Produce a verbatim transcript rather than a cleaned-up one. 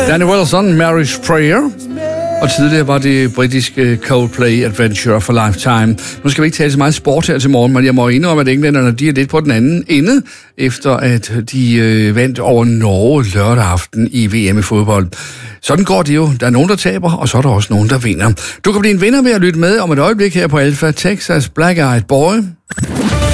Danny Wilson, Marriage Prayer. Og tidligere var det britiske Coldplay Adventure for Lifetime. Nu skal vi ikke tale så meget sport her til morgen, men jeg må indrømme, at englænderne de er lidt på den anden ende, efter at de øh, vandt over Norge lørdag aften i V M i fodbold. Sådan går det jo. Der er nogen, der taber, og så er der også nogen, der vinder. Du kan blive en vinder ved at lytte med om et øjeblik her på Alpha Texas Black Eyed Boy.